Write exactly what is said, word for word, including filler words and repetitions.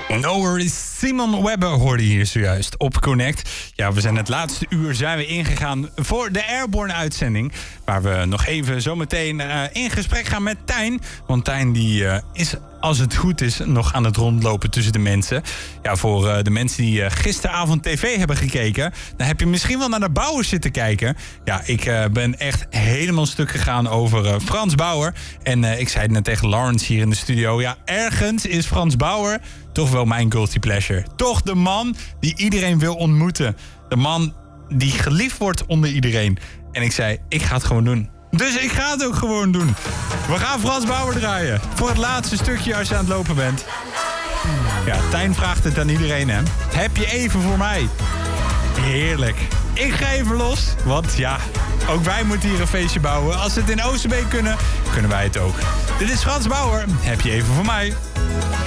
No worries, Simon Webber hoorde hier zojuist op Connect. Ja, we zijn het laatste uur zijn we ingegaan voor de Airborne-uitzending. Waar we nog even zometeen uh, in gesprek gaan met Tijn. Want Tijn die uh, is, als het goed is, nog aan het rondlopen tussen de mensen. Ja, voor uh, de mensen die uh, gisteravond tv hebben gekeken, dan heb je misschien wel naar de Bouwer zitten kijken. Ja, ik uh, ben echt helemaal stuk gegaan over uh, Frans Bauer. En uh, ik zei het net tegen Lawrence hier in de studio. Ja, ergens is Frans Bauer toch wel mijn guilty pleasure. Toch de man die iedereen wil ontmoeten. De man die geliefd wordt onder iedereen. En ik zei, ik ga het gewoon doen. Dus ik ga het ook gewoon doen. We gaan Frans Bauer draaien. Voor het laatste stukje als je aan het lopen bent. Ja, Tijn vraagt het aan iedereen, hè. Heb je even voor mij? Heerlijk. Ik ga even los. Want ja, ook wij moeten hier een feestje bouwen. Als ze het in Oosterbeek kunnen, kunnen wij het ook. Dit is Frans Bauer. Heb je even voor mij?